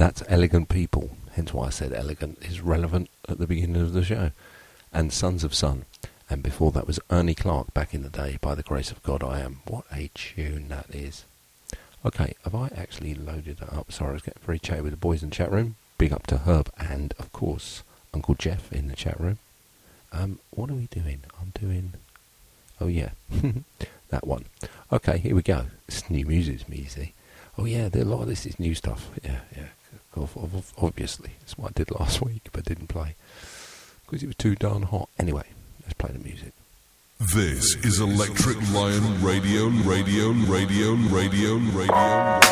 That's Elegant People, hence why I said elegant is relevant at the beginning of the show. And Sons of Sun. And before that was Ernie Clark, Back in the Day, By the Grace of God I Am. What a tune that is. Okay, have I actually loaded it up? Sorry, I was getting very chatty with the boys in the chat room. Big up to Herb and, of course, Uncle Jeff in the chat room. What are we doing? I'm doing... Oh, yeah. That one. Okay, here we go. It's new music to me, you see. Oh, yeah, a lot of this is new stuff. Yeah. Obviously. That's what I did last week, but didn't play. Because it was too darn hot. Anyway, let's play the music. This is Electric Lion Radio.